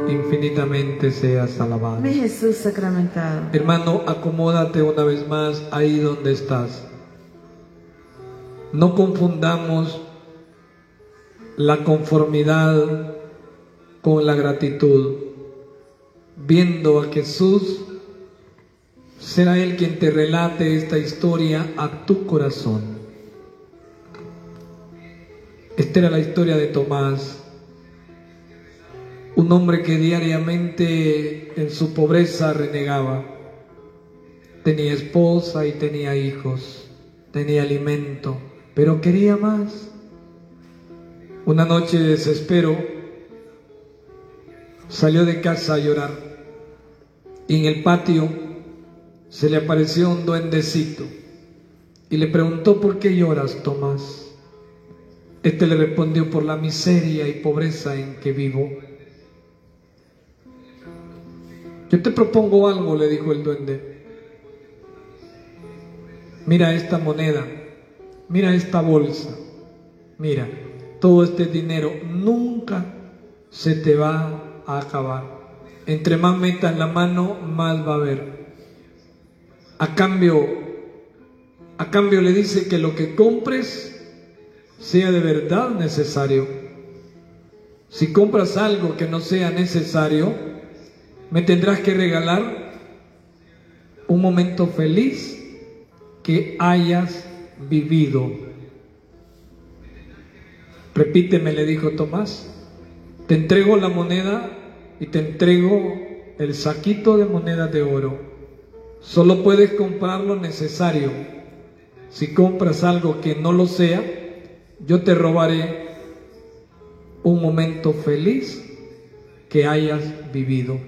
infinitamente seas alabado. Mi Jesús sacramentado. Hermano, acomódate una vez más ahí donde estás. No confundamos la conformidad con la gratitud. Viendo a Jesús, será Él quien te relate esta historia a tu corazón. Esta era la historia de Tomás, un hombre que diariamente en su pobreza renegaba. Tenía esposa y tenía hijos, tenía alimento, pero quería más. Una noche de desespero salió de casa a llorar y en el patio se le apareció un duendecito y le preguntó: ¿por qué lloras, Tomás? Este le respondió: por la miseria y pobreza en que vivo. Yo te propongo algo, le dijo el duende. Mira esta moneda, mira esta bolsa, mira, todo este dinero nunca se te va a acabar. Entre más metas la mano, más va a haber. A cambio le dice que lo que compres sea de verdad necesario. Si compras algo que no sea necesario, me tendrás que regalar un momento feliz que hayas vivido. Repíteme, le dijo Tomás. Te entrego la moneda y te entrego el saquito de monedas de oro. Solo puedes comprar lo necesario. Si compras algo que no lo sea, yo te robaré un momento feliz que hayas vivido.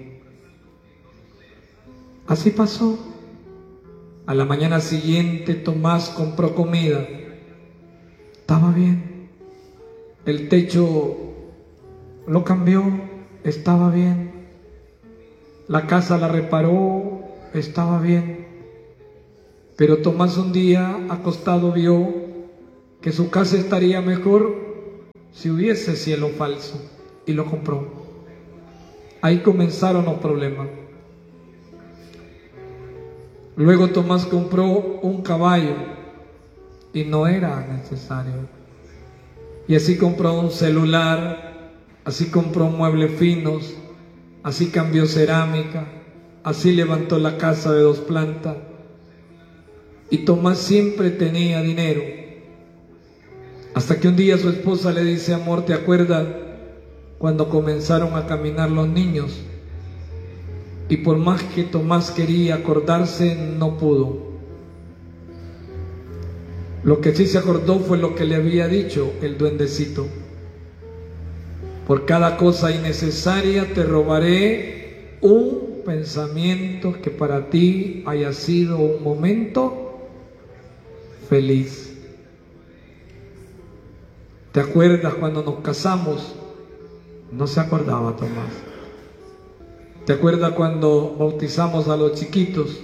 Así pasó. A la mañana siguiente Tomás compró comida. Estaba bien. El techo lo cambió. Estaba bien. La casa la reparó. Estaba bien. Pero Tomás un día acostado vio que su casa estaría mejor si hubiese cielo falso y lo compró. Ahí comenzaron los problemas. Luego Tomás compró un caballo y no era necesario. Y así compró un celular, así compró muebles finos, así cambió cerámica, así levantó la casa de 2 plantas. Y Tomás siempre tenía dinero. Hasta que un día su esposa le dice: amor, ¿te acuerdas cuando comenzaron a caminar los niños? Y por más que Tomás quería acordarse, no pudo. Lo que sí se acordó fue lo que le había dicho el duendecito: por cada cosa innecesaria te robaré un pensamiento que para ti haya sido un momento feliz. ¿Te acuerdas cuando nos casamos? No se acordaba Tomás. ¿Te acuerdas cuando bautizamos a los chiquitos?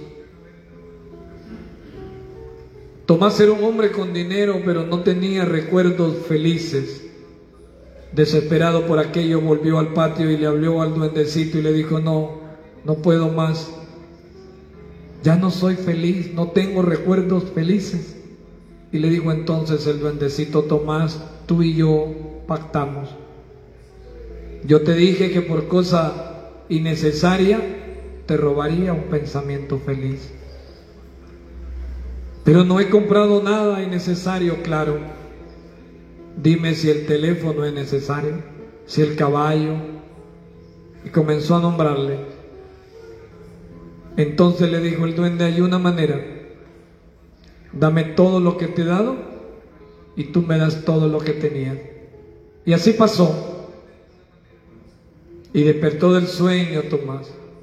Tomás era un hombre con dinero, pero no tenía recuerdos felices. Desesperado por aquello, volvió al patio y le habló al duendecito y le dijo: no puedo más. Ya no soy feliz, no tengo recuerdos felices. Y le dijo entonces el duendecito: Tomás, tú y yo pactamos. Yo te dije que por cosa innecesaria te robaría un pensamiento feliz. Pero no he comprado nada innecesario, claro. Dime si el teléfono es necesario, si el caballo. Y comenzó a nombrarle. Entonces le dijo el duende: hay una manera. Dame todo lo que te he dado y tú me das todo lo que tenías. Y así pasó. Y despertó del sueño Tomás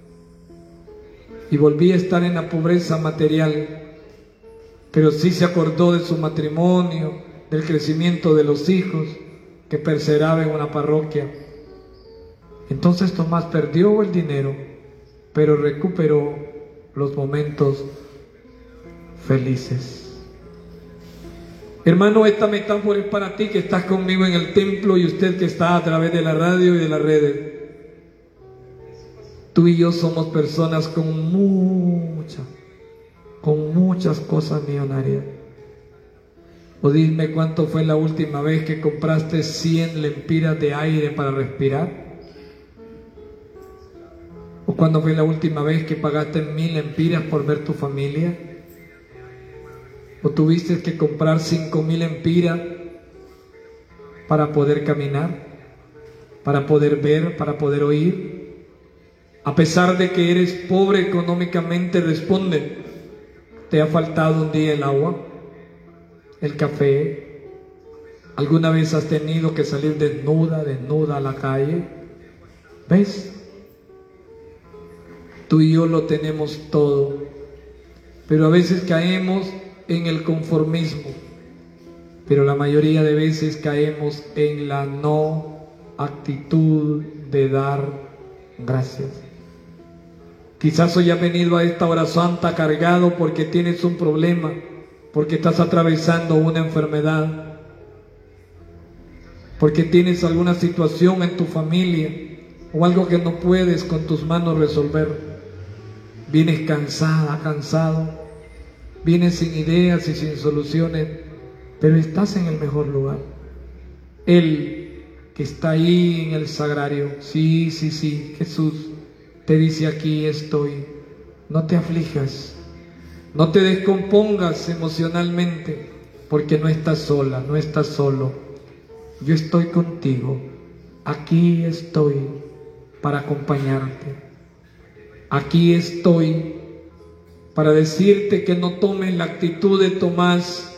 y volvía a estar en la pobreza material, pero sí se acordó de su matrimonio, del crecimiento de los hijos, que perseveraba en una parroquia. Entonces Tomás perdió el dinero, pero recuperó los momentos felices. Hermano, esta metáfora es para ti que estás conmigo en el templo y usted que está a través de la radio y de las redes. Tú y yo somos personas con muchas cosas millonarias. O dime cuánto fue la última vez que compraste 100 lempiras de aire para respirar. ¿O cuándo fue la última vez que pagaste 1000 lempiras por ver tu familia? ¿O tuviste que comprar 5000 lempiras para poder caminar, para poder ver, para poder oír? A pesar de que eres pobre económicamente, responde, ¿te ha faltado un día el agua, el café? ¿Alguna vez has tenido que salir desnuda a la calle? ¿Ves? Tú y yo lo tenemos todo, pero a veces caemos en el conformismo, pero la mayoría de veces caemos en la no actitud de dar gracias. Quizás hoy has venido a esta hora santa cargado porque tienes un problema, porque estás atravesando una enfermedad, porque tienes alguna situación en tu familia o algo que no puedes con tus manos resolver. Vienes cansada, cansado, vienes sin ideas y sin soluciones, pero estás en el mejor lugar. Él que está ahí en el sagrario, sí, Jesús te dice: aquí estoy. No te aflijas, no te descompongas emocionalmente, porque no estás sola, no estás solo. Yo estoy contigo, aquí estoy para acompañarte. Aquí estoy para decirte que no tomes la actitud de Tomás,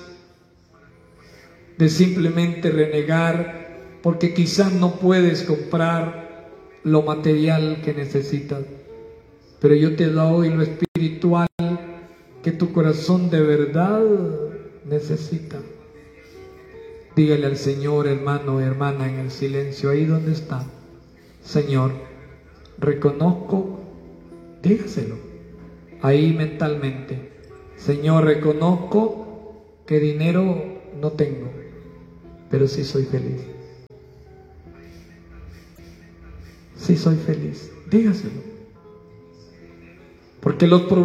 de simplemente renegar, porque quizás no puedes comprar lo material que necesitas, pero yo te doy lo espiritual que tu corazón de verdad necesita. Dígale al Señor, hermano, hermana, en el silencio, ahí donde está: Señor, reconozco, dígaselo ahí mentalmente: Señor, reconozco que dinero no tengo, pero sí soy feliz. Sí soy feliz, dígaselo. Porque los problemas